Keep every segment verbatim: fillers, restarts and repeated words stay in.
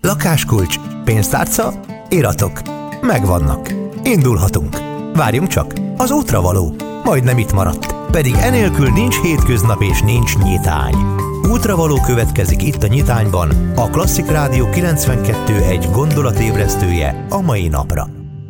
Lakáskulcs, pénztárca, iratok. Megvannak. Indulhatunk. Várjunk csak, az útra való. Majdnem itt maradt. Pedig enélkül nincs hétköznap és nincs nyitány. Útravaló következik itt a Nyitányban, a Klasszik Rádió kilencvenkettő egy gondolatébresztője a mai napra.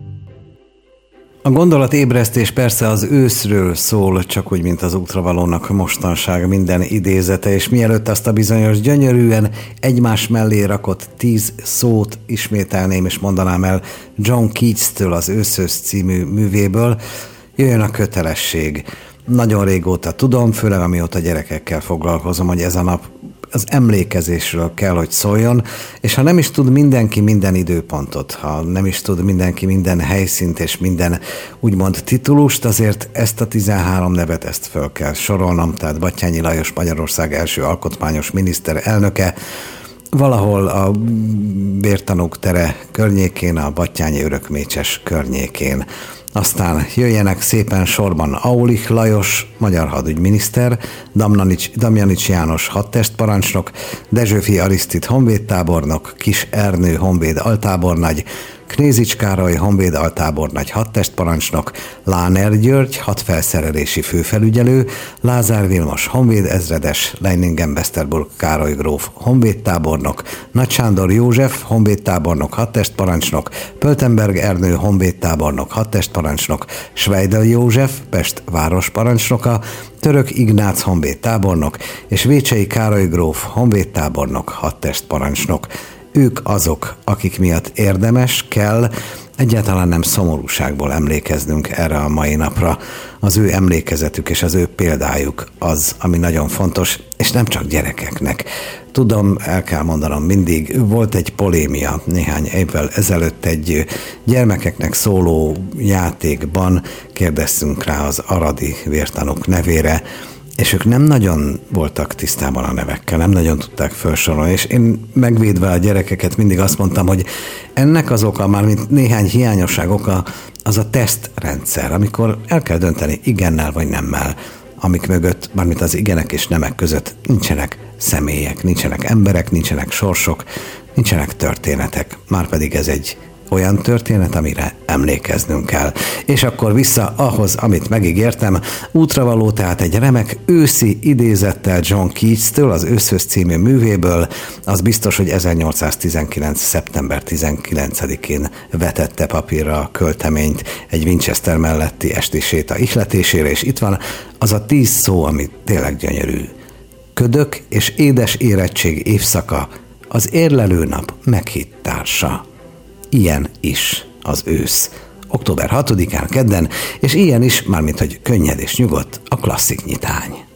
A gondolatébresztés persze az őszről szól, csak úgy, mint az útravalónak mostanság minden idézete, és mielőtt azt a bizonyos gyönyörűen egymás mellé rakott tíz szót ismételném és mondanám el John Keats-től az Őszhöz című művéből, jöjjön a kötelesség. Nagyon régóta tudom, főleg amióta gyerekekkel foglalkozom, hogy ez a nap az emlékezésről kell, hogy szóljon, és ha nem is tud mindenki minden időpontot, ha nem is tud mindenki minden helyszínt és minden úgymond titulust, azért ezt a tizenhárom nevet ezt föl kell sorolnom, tehát Batthyány Lajos Magyarország első alkotmányos miniszterelnöke, valahol a Vértanúk tere környékén, a Batthyány Örökmécses környékén. Aztán jöjjenek szépen sorban Aulich Lajos, magyar hadügyminiszter, Damjanics, Damjanics János hadtestparancsnok, Dezsőfi Arisztid honvédtábornok, Kis Ernő honvéd altábornagy, Knézics Károly honvéd altábornagy hadtestparancsnok, Láner György hadfelszerelési főfelügyelő, Lázár Vilmos honvéd ezredes, Leiningen-Westerburg Károly gróf honvédtábornok, Nagy Sándor József honvédtábornok hadtestparancsnok, Pöltenberg Ernő honvédtábornok hadtestparancsnok, Schweidel József Pest városparancsnoka, Török Ignác honvédtábornok és Vécsei Károly gróf honvédtábornok hadtestparancsnok. Ők azok, akik miatt érdemes, kell, egyáltalán nem szomorúságból emlékeznünk erre a mai napra. Az ő emlékezetük és az ő példájuk az, ami nagyon fontos, és nem csak gyerekeknek. Tudom, el kell mondanom mindig, volt egy polémia néhány évvel ezelőtt egy gyermekeknek szóló játékban, kérdeztünk rá az aradi vértanúk nevére, és ők nem nagyon voltak tisztában a nevekkel, nem nagyon tudták felsorolni, és én megvédve a gyerekeket mindig azt mondtam, hogy ennek az oka, már mint néhány hiányosság oka, az a tesztrendszer, amikor el kell dönteni igennel vagy nemmel, amik mögött, mármint az igenek és nemek között nincsenek személyek, nincsenek emberek, nincsenek sorsok, nincsenek történetek, márpedig ez egy olyan történet, amire emlékeznünk kell. És akkor vissza ahhoz, amit megígértem, útravaló, tehát egy remek őszi idézettel John Keats-től, az Őszhöz című művéből, az biztos, hogy ezernyolcszáztizenkilenc. szeptember tizenkilencedikén vetette papírra a költeményt egy Winchester melletti esti séta ihletésére, és itt van az a tíz szó, ami tényleg gyönyörű. Ködök és édes érettség évszaka, az érlelő nap meghitt társa. Ilyen is az ősz. október hatodikán kedden, és ilyen is, mármint hogy könnyed és nyugodt, a Klasszik Nyitány.